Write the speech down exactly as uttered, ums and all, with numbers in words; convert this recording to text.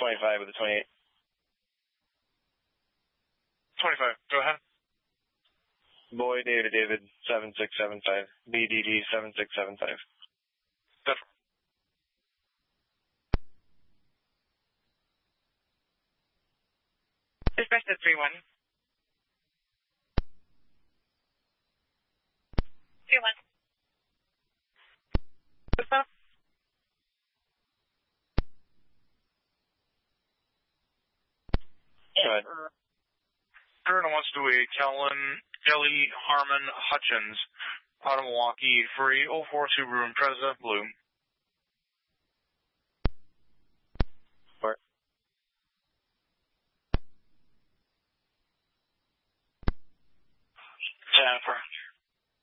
twenty-five with a twenty-eight. twenty-five. Go ahead. Boy, David, David, seven six seven five. B D D, seven six seven five. That's Dispatch to three one. three one. Dispatch. Go ahead. Current wants to a Kellen, Kelly Harmon Hutchins, out of Milwaukee, free oh four Subaru Impreza, blue.